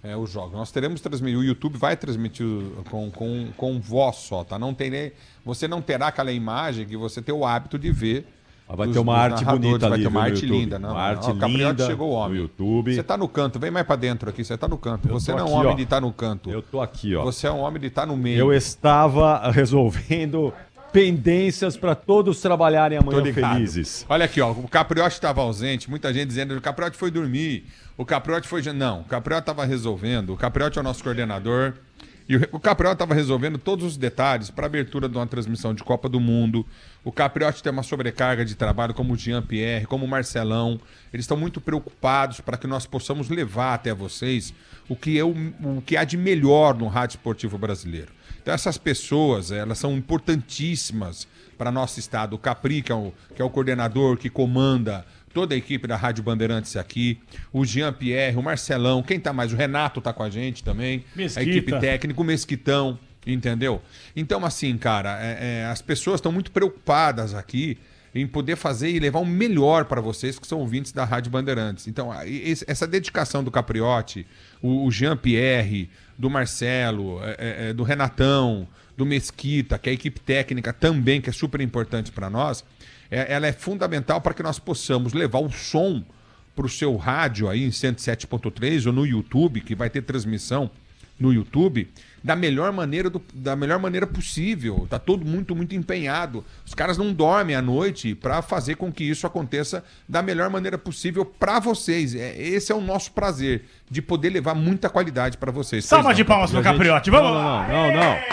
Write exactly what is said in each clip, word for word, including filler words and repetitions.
é, os jogos. Nós teremos transmitido, o YouTube vai transmitir com, com, com voz só, tá? Não tem nem, você não terá aquela imagem que você tem o hábito de ver. Vai dos, ter uma arte bonita vai ali, ter uma viu, arte YouTube? linda, não. Uma arte não, o Capriotti linda chegou o homem. no YouTube. Você tá no canto, vem mais pra dentro aqui, você tá no canto. Eu Você tô não é um aqui, homem ó. de estar no canto. Eu tô aqui, ó. Você é um homem de estar no meio. Eu estava resolvendo pendências para todos trabalharem Tô amanhã ligado. felizes. Olha aqui, ó, o Capriotti estava ausente, muita gente dizendo que o Capriotti foi dormir, o Capriotti foi... Não, o Capriotti estava resolvendo, o Capriotti é o nosso coordenador, e o Capriotti estava resolvendo todos os detalhes para a abertura de uma transmissão de Copa do Mundo. O Capriotti tem uma sobrecarga de trabalho, como o Jean-Pierre, como o Marcelão. Eles estão muito preocupados para que nós possamos levar até vocês o que, é o, o que há de melhor no rádio esportivo brasileiro. Então essas pessoas, elas são importantíssimas para nosso estado. O Capri, que é o, que é o coordenador que comanda toda a equipe da Rádio Bandeirantes aqui, o Jean-Pierre, o Marcelão, quem tá mais? O Renato tá com a gente também, Mesquita. a equipe técnica, o Mesquitão, entendeu? Então, assim, cara, é, é, as pessoas estão muito preocupadas aqui em poder fazer e levar o melhor para vocês que são ouvintes da Rádio Bandeirantes. Então, esse, essa dedicação do Capriotti, o, o Jean-Pierre, do Marcelo, é, é, do Renatão, do Mesquita, que é a equipe técnica também, que é super importante para nós, é, ela é fundamental para que nós possamos levar o som para o seu rádio aí em cento e sete ponto três ou no YouTube, que vai ter transmissão no YouTube, da melhor maneira, do, da melhor maneira possível. Tá todo muito, muito empenhado. Os caras não dormem à noite para fazer com que isso aconteça da melhor maneira possível para vocês. É, esse é o nosso prazer, de poder levar muita qualidade para vocês. Salva Pois de não, palmas pro Capriotti, vamos não, lá! Não, não, não.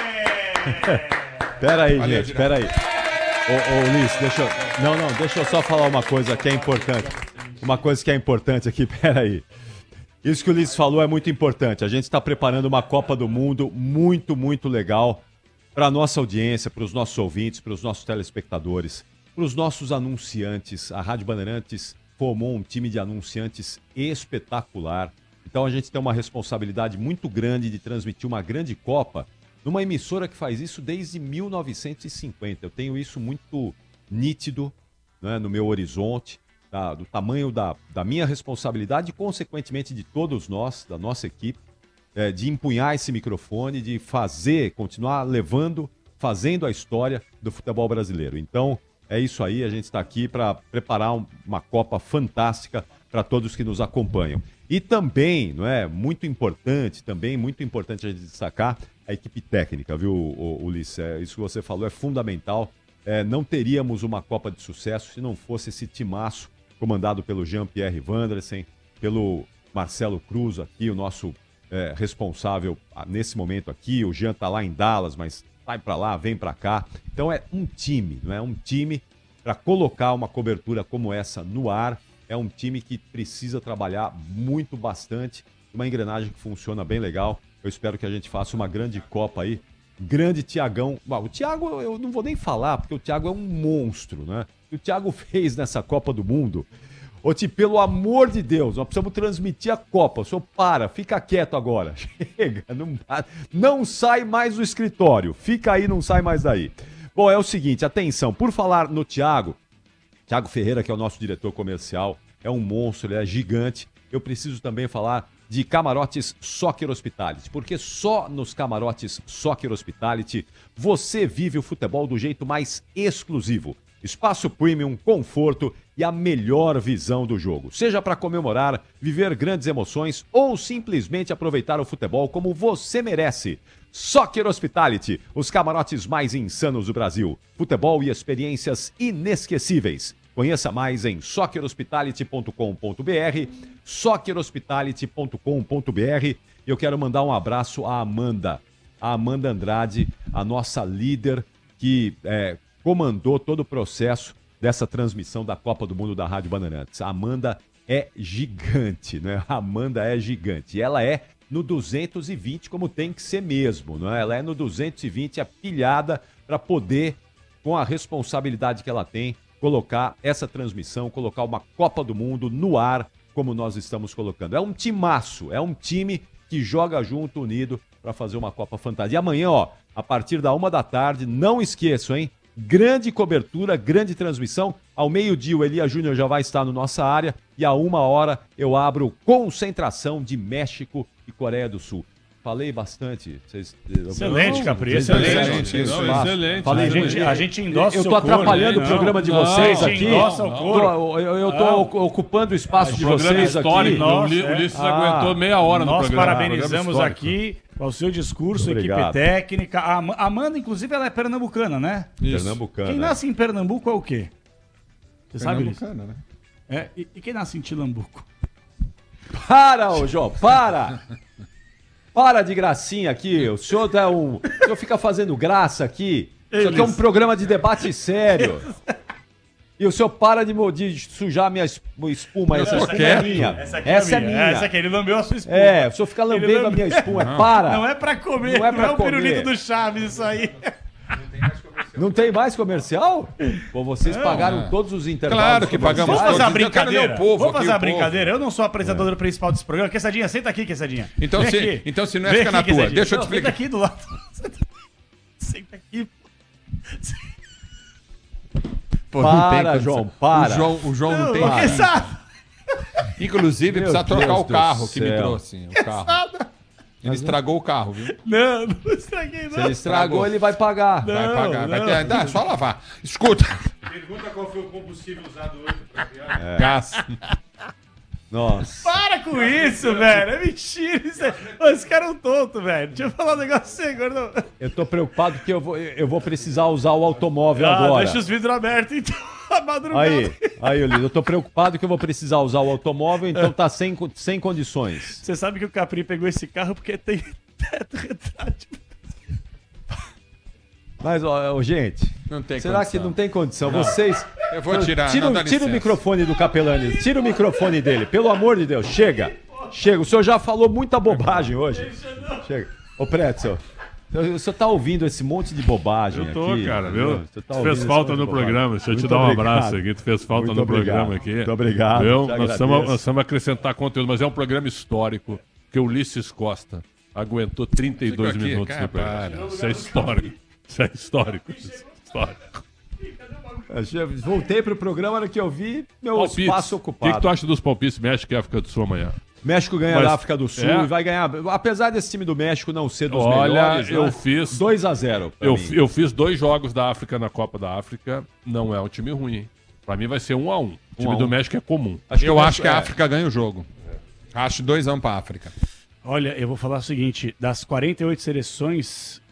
Pera aí, Valeu, gente, pera aí. Ô, ô Ulisses, deixa eu... Não, não, deixa eu só falar uma coisa que é importante. Uma coisa que é importante aqui, pera aí. Isso que o Ulisses falou é muito importante. A gente está preparando uma Copa do Mundo muito, muito legal para a nossa audiência, para os nossos ouvintes, para os nossos telespectadores, para os nossos anunciantes. A Rádio Bandeirantes formou um time de anunciantes espetacular. Então a gente tem uma responsabilidade muito grande de transmitir uma grande Copa numa emissora que faz isso desde mil novecentos e cinquenta. Eu tenho isso muito nítido, né, no meu horizonte. Da, do tamanho da, da minha responsabilidade e, consequentemente, de todos nós, da nossa equipe, é, de empunhar esse microfone, de fazer, continuar levando, fazendo a história do futebol brasileiro. Então, é isso aí, a gente está aqui para preparar um, uma Copa fantástica para todos que nos acompanham. E também, não é, muito importante, também muito importante a gente destacar a equipe técnica, viu, Ulisses? É, isso que você falou é fundamental. É, não teríamos uma Copa de sucesso se não fosse esse timaço comandado pelo Jean-Pierre Wandersen, pelo Marcelo Cruz aqui, o nosso é, responsável nesse momento aqui. O Jean tá lá em Dallas, mas vai para lá, vem para cá. Então é um time, não é? Um time para colocar uma cobertura como essa no ar. É um time que precisa trabalhar muito, bastante. Uma engrenagem que funciona bem legal. Eu espero que a gente faça uma grande Copa aí. Grande Thiagão. Bom, o Thiago eu não vou nem falar, porque o Thiago é um monstro, né? O Thiago fez nessa Copa do Mundo. Ô, Ti, pelo amor de Deus, nós precisamos transmitir a Copa. O senhor para, fica quieto agora. Chega, não, não sai mais do escritório. Fica aí, não sai mais daí. Bom, é o seguinte, atenção, por falar no Thiago, Thiago Ferreira, que é o nosso diretor comercial, é um monstro, ele é gigante. Eu preciso também falar de Camarotes Soccer Hospitality, porque só nos Camarotes Soccer Hospitality você vive o futebol do jeito mais exclusivo. Espaço premium, conforto e a melhor visão do jogo. Seja para comemorar, viver grandes emoções ou simplesmente aproveitar o futebol como você merece. Soccer Hospitality, os camarotes mais insanos do Brasil. Futebol e experiências inesquecíveis. Conheça mais em soccer hospitality ponto com ponto b r, soccer hospitality ponto com ponto b r. E eu quero mandar um abraço à Amanda, a Amanda Andrade, a nossa líder que é, comandou todo o processo dessa transmissão da Copa do Mundo da Rádio Bandeirantes. A Amanda é gigante, né? A Amanda é gigante. E ela é no duzentos e vinte, como tem que ser mesmo, né? Ela é no duzentos e vinte, é pilhada para poder, com a responsabilidade que ela tem, colocar essa transmissão, colocar uma Copa do Mundo no ar, como nós estamos colocando. É um timaço, é um time que joga junto, unido, para fazer uma Copa fantástica. E amanhã, ó, a partir da uma da tarde, não esqueçam, hein? Grande cobertura, grande transmissão. Ao meio-dia, o Elia Júnior já vai estar na nossa área. e a uma hora eu abro concentração de México e Coreia do Sul. Falei bastante. Vocês, excelente, Capri. Excelente. Excelente. Isso, Não, excelente. Falei, a, gente, a gente endossa eu tô atrapalhando o programa de vocês não, aqui. Endossa o tô, eu, eu tô ah, ocupando o espaço de vocês aqui. Nós, o Ulisses é. aguentou meia hora no nós programa. Nós parabenizamos aqui o seu discurso, equipe técnica. A Amanda, inclusive, ela é pernambucana, né? Isso. Pernambucana. Quem nasce em Pernambuco é o quê? Você sabe isso? Né? É, e, e quem nasce em Tilambuco? Para, ô João, para! Para de gracinha aqui, o senhor, é um, o senhor fica fazendo graça aqui. Isso aqui é um programa de debate sério. E o senhor para de, de sujar minha espuma. Essa espuma é minha. Essa, aqui essa é minha. É minha. Essa aqui, ele lambeu a sua espuma. É, o senhor fica lambendo a minha espuma. Não. Para. Não é pra comer, não é, pra não é o comer. Pirulito do Chaves isso aí. Não tem mais comercial? Pô, vocês não, pagaram é. todos os intervalos. Claro que pagamos. Vamos fazer a brincadeira. Povo Vamos fazer aqui, a brincadeira. Eu não sou a apresentadora é. principal desse programa. Quesadinha, senta aqui, Quesadinha. Então, se, aqui. então se não é, fica na tua. Deixa eu te explicar. Senta aqui do lado. Senta aqui. Pô, para, João, para. O João, o João não, não tem nada. Inclusive, Meu precisa Deus trocar o carro que me trouxe. O carro. Ele estragou o carro, viu? Não, não estraguei, não. Se ele estragou, ele vai pagar. Não, vai pagar. Vai ter... Dá, só lavar. Escuta. Pergunta qual foi o combustível usado hoje pra criar. É. Gás. Nossa. Para com isso, velho. É mentira. Isso é... Os caras são tontos, velho. Deixa eu falar um negócio assim, gordão. Eu tô preocupado que eu vou, eu vou precisar usar o automóvel ah, agora. Deixa os vidros abertos, então. A madrugada. Aí, aí, Ulisses, eu tô preocupado que eu vou precisar usar o automóvel, então tá sem, sem condições. Você sabe que o Capri pegou esse carro porque tem teto retrátil. Mas, ó, gente, não tem será condição. que não tem condição? Não. Vocês... Eu vou tirar, tira, não, tira o microfone do Capelani, tira o microfone dele, pelo amor de Deus, chega. Chega, o senhor já falou muita bobagem hoje. Chega. Ô, Pretzel, o senhor tá ouvindo esse monte de bobagem aqui? Eu tô, aqui, cara, viu? Tu tá fez falta no programa, deixa eu te dar um obrigado. abraço aqui, tu fez falta muito no obrigado. programa aqui. Muito obrigado. Viu? Nós precisamos acrescentar conteúdo, mas é um programa histórico, que o Ulisses Costa aguentou trinta e dois minutos cara, no programa. Isso é histórico. Isso é histórico. Isso é histórico. Voltei pro programa, na hora que eu vi, meu palpites. Espaço ocupado. O que, que tu acha dos palpites México e África do Sul amanhã? México ganha Mas, da África do Sul é? e vai ganhar. Apesar desse time do México não ser dos Olha, melhores, eu né? fiz dois a zero. Eu, eu fiz dois jogos da África na Copa da África. Não é um time ruim. Pra mim vai ser um a um. O time um do México é comum. Acho eu acho que a África é. ganha o jogo. É. Acho dois a um pra África. Olha, eu vou falar o seguinte: das quarenta e oito seleções.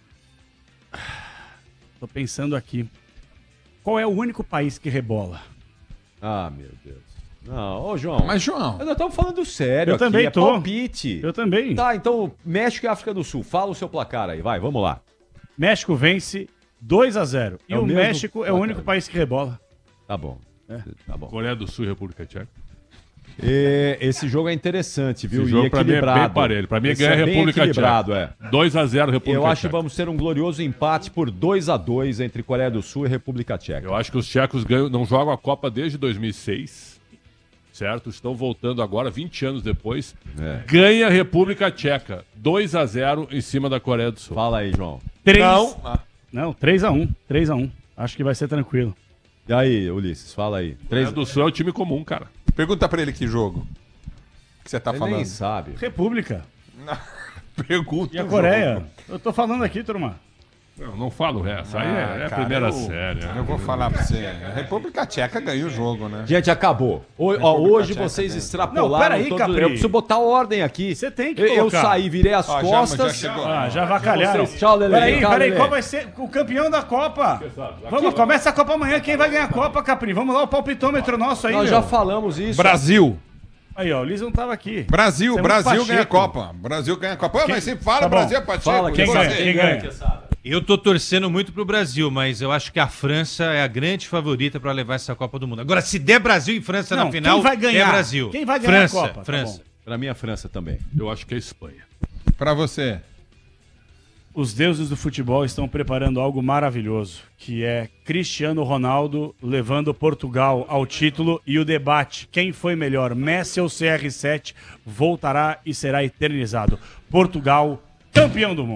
Tô pensando aqui. Qual é o único país que rebola? Ah, meu Deus. Não, ô João. Mas, João. Nós estamos falando sério. Eu aqui, também é tô. Palpite. Eu também. Tá, então México e África do Sul. Fala o seu placar aí, vai, vamos lá. México vence dois a zero. É e o, o México é o único país que rebola. Tá bom. É. Tá bom. Coreia do Sul e República Tcheca. E esse jogo é interessante, viu? Esse jogo e pra mim é bem parelho. Pra mim ganha a República Tcheca. É. dois a zero República Eu Tcheca. acho que vamos ter um glorioso empate por dois a dois entre Coreia do Sul e República Tcheca. Eu acho que os tchecos ganham, não jogam a Copa desde dois mil e seis, certo? Estão voltando agora, vinte anos depois. É. Ganha a República Tcheca. dois a zero em cima da Coreia do Sul. Fala aí, João. três Não, não três a um. três a um. Acho que vai ser tranquilo. E aí, Ulisses, fala aí. três... Coreia do Sul é o time comum, cara. Pergunta pra ele que jogo. Que você tá ele falando? Nem sabe. República. Pergunta. E a Coreia? Jogo. Eu tô falando aqui, turma. Não, não falo essa. Aí ah, é, é cara, a primeira eu, série. Eu vou falar pra você. A República Tcheca ganha o jogo, né? Gente, acabou. O, ó, hoje Tcheca vocês ganha. extrapolaram. Não, peraí, todos... Capri. Eu preciso botar ordem aqui. Você tem que eu, colocar. Eu saí, virei as ó, costas. Já, já ah, já avacalharam. Vocês... Tchau, Lelê. Peraí, Tchau, peraí. Lelê. Qual vai ser o campeão da Copa? Vamos, começa a Copa amanhã. Quem vai ganhar a Copa, Capri? Vamos lá, o palpitômetro nosso aí. Nós meu. já falamos isso. Brasil. Aí, ó, o Liz não tava aqui. Brasil, Você Brasil é ganha a Copa. Brasil ganha a Copa. Quem... Mas sempre fala tá Brasil é Pacheco. Fala, quem ganha? Quem ganha? Eu tô torcendo muito pro Brasil, mas eu acho que a França é a grande favorita para levar essa Copa do Mundo. Agora, se der Brasil e França não, na final, quem vai ganhar? é Brasil. Quem vai ganhar França, a Copa? França. Tá pra mim, a França também. Eu acho que é a Espanha. Pra você? Os deuses do futebol estão preparando algo maravilhoso, que é Cristiano Ronaldo levando Portugal ao título e o debate, quem foi melhor, Messi ou C R sete, voltará e será eternizado. Portugal, campeão do mundo.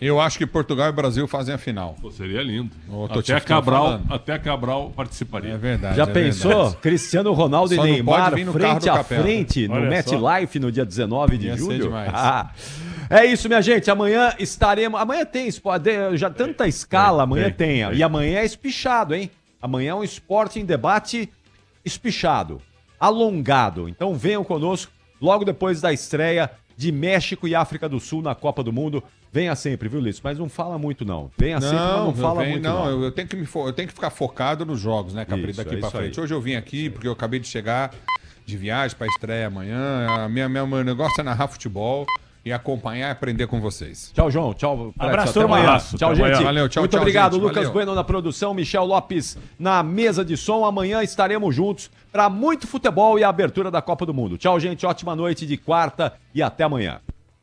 Eu acho que Portugal e Brasil fazem a final. Pô, seria lindo. Ô, tô Até te Cabral, falando. até Cabral participaria. É verdade. Já é pensou? verdade. Cristiano Ronaldo Só e não Neymar pode vir no carro frente do a Capela. frente no Olha MetLife no dia dezenove de Ia ser julho? demais. Ah, é isso, minha gente. Amanhã estaremos. Amanhã tem esporte. Já tanta escala, amanhã tem. tem. E amanhã é espichado, hein? Amanhã é um esporte em debate espichado, alongado. Então venham conosco logo depois da estreia de México e África do Sul na Copa do Mundo. Venha sempre, viu, Lício? Mas não fala muito, não. Venha sempre, mas não eu fala venho- muito, não. não. Eu, eu tenho que me fo- eu tenho que ficar focado nos jogos, né, Cabrita, Isso, daqui é pra isso frente. aí. Hoje eu vim aqui porque eu acabei de chegar de viagem pra estreia amanhã. A minha, minha, meu negócio é narrar futebol e acompanhar e aprender com vocês. Tchau, João. Tchau. Fred. Abraço, Até turma. amanhã. Abraço, Tchau, até gente. amanhã. Valeu, tchau, Muito tchau, obrigado, gente. Lucas Valeu. Bueno na produção, Michel Lopes na mesa de som. Amanhã estaremos juntos para muito futebol e a abertura da Copa do Mundo. Tchau, gente. Ótima noite de quarta e até amanhã.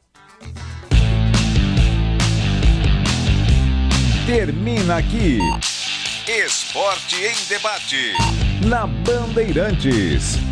Termina aqui. Esporte em Debate. Na Bandeirantes.